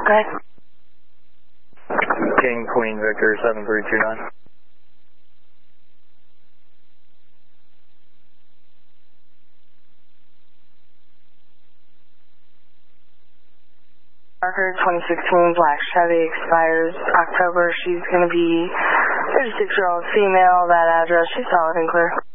Okay. King Queen Victor 7329. Parker 2016 black Chevy expires October. She's going to be 36-year-old female. That address, she's solid and clear.